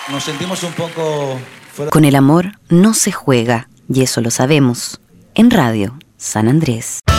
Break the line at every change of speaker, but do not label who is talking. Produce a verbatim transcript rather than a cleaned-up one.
Nos sentimos un poco fuera...
Con el amor no se juega, y eso lo sabemos. En Radio San Andrés.